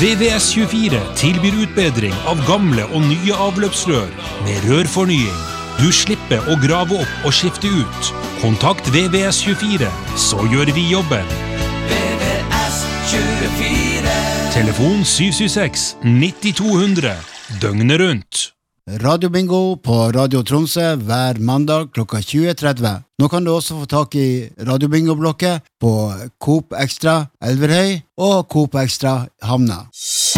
VVS24 tilbyr utbedring av gamle og nye avløpsrør med rørfornying. Du slipper å grave opp og skifte ut. Kontakt VVS24, så gjør vi jobben. VVS24. Telefon 776-9200, døgnet rundt. Radio Bingo på Radio Tromsø hver mandag klokka 20.30. Nå kan du også få tak i Radio Bingo-blokket på Coop Extra Elverhøy og Coop Extra Hamna.